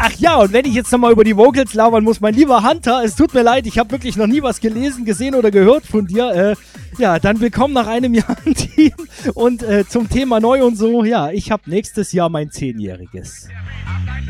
Ach ja, und wenn ich jetzt nochmal über die Vocals labern muss, mein lieber Hunter, es tut mir leid, ich habe wirklich noch nie was gelesen, gesehen oder gehört von dir. Ja, dann willkommen nach einem Jahr im Team und zum Thema neu und so. Ja, ich habe nächstes Jahr mein 10-jähriges.